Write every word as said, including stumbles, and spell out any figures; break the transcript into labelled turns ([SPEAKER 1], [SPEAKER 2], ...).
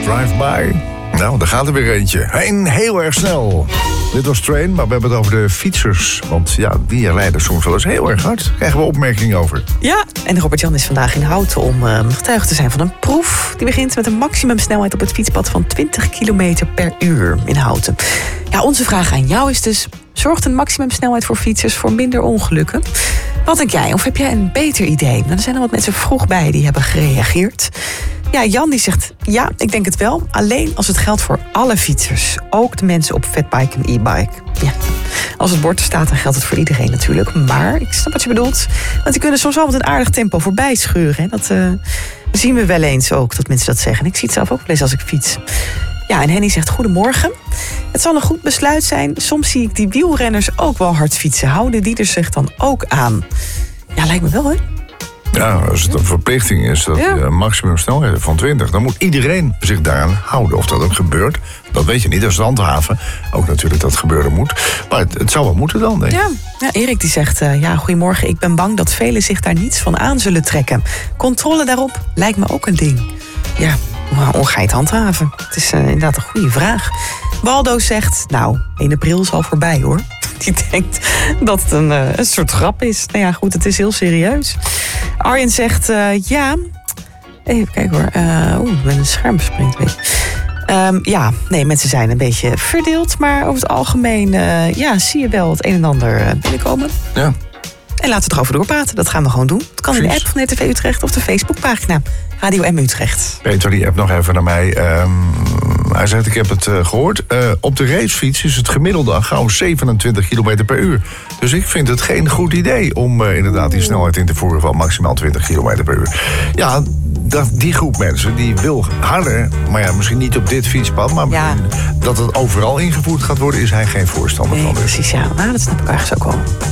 [SPEAKER 1] Drive-by. Nou, daar gaat er weer eentje. En heel erg snel. Dit was Train, maar we hebben het over de fietsers. Want ja, die rijden soms wel eens heel erg hard. Daar krijgen we opmerkingen over.
[SPEAKER 2] Ja, en Robert-Jan is vandaag in Houten om uh, getuige te zijn van een proef. Die begint met een maximumsnelheid op het fietspad van twintig kilometer per uur in Houten. Ja, onze vraag aan jou is dus: zorgt een maximumsnelheid voor fietsers voor minder ongelukken? Wat denk jij? Of heb jij een beter idee? Nou, er zijn al wat mensen vroeg bij die hebben gereageerd. Ja, Jan die zegt, ja, ik denk het wel. Alleen als het geldt voor alle fietsers. Ook de mensen op fatbike en e-bike. Ja, als het bord er staat, dan geldt het voor iedereen natuurlijk. Maar ik snap wat je bedoelt. Want die kunnen soms wel met een aardig tempo voorbij scheuren. Hè. Dat uh, zien we wel eens ook, dat mensen dat zeggen. Ik zie het zelf ook wel eens als ik fiets. Ja, en Henny zegt, goedemorgen. Het zal een goed besluit zijn. Soms zie ik die wielrenners ook wel hard fietsen. Houden die er zich dan ook aan? Ja, lijkt me wel, hè?
[SPEAKER 1] Ja, als het een verplichting is, dat ja. een maximum snelheid van twintig... dan moet iedereen zich daaraan houden. Of dat ook gebeurt, dat weet je niet. Dat is het handhaven. Ook natuurlijk dat gebeuren moet. Maar het, het zou wel moeten dan, denk ik.
[SPEAKER 2] Ja, ja, Erik die zegt, uh, ja, goedemorgen. Ik ben bang dat velen zich daar niets van aan zullen trekken. Controle daarop lijkt me ook een ding. Ja, hoe ga je het handhaven? Het is uh, inderdaad een goede vraag. Waldo zegt, nou, één april is al voorbij, hoor. Die denkt dat het een, uh, een soort grap is. Nou ja, goed, het is heel serieus. Arjen zegt, uh, ja... Even kijken hoor. Uh, Oeh, mijn scherm springt weg. Um, ja, nee, mensen zijn een beetje verdeeld. Maar over het algemeen uh, ja, zie je wel het een en ander binnenkomen.
[SPEAKER 1] Ja.
[SPEAKER 2] En laten we erover doorpraten. Dat gaan we gewoon doen. Het kan in de app van R T V Utrecht of de Facebookpagina Radio M Utrecht.
[SPEAKER 1] Peter, die app nog even naar mij. Um, hij zegt, ik heb het uh, gehoord. Uh, op de racefiets is het gemiddelde al gauw zevenentwintig kilometer per uur. Dus ik vind het geen goed idee om uh, inderdaad die snelheid in te voeren van maximaal twintig kilometer per uur. Ja, dat, die groep mensen die wil harder, maar ja, misschien niet op dit fietspad, maar ja. dat het overal ingevoerd gaat worden, is hij geen voorstander
[SPEAKER 2] nee,
[SPEAKER 1] van.
[SPEAKER 2] Precies, ja. Nou, dat snap ik ergens ook wel.